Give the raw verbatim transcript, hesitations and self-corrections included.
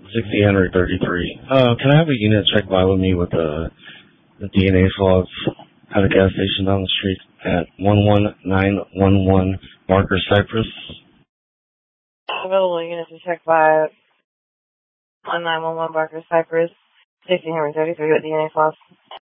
sixty Henry thirty-three. Uh, can I have a unit check by with me with the, the D N A swabs at a gas station down the street at one one nine one one Barker Cypress? Available units to check by one nine one one Barker Cypress, sixty Henry thirty-three with D N A swabs.